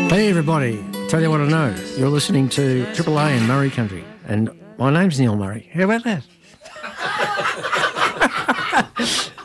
Hey everybody, tell you what I know. You're listening to Triple A in Murray Country, and my name's Neil Murray. How about that?